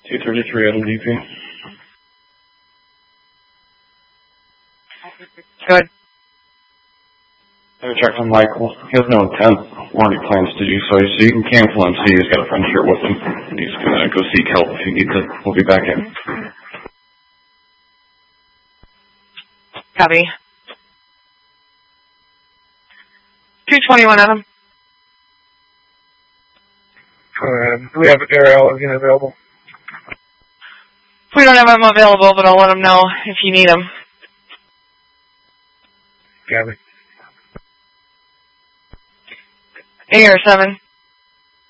233 Adam DP. Good. I checked on Michael. He has no intent or any plans to do so. So you can cancel him. See, he's got a friend here with him. He's gonna go seek help if he needs it. We'll be back in. Copy. 221 Adam. Do we have Ariel again available? We don't have him available, but I'll let him know if you need him. Gabby. AR7.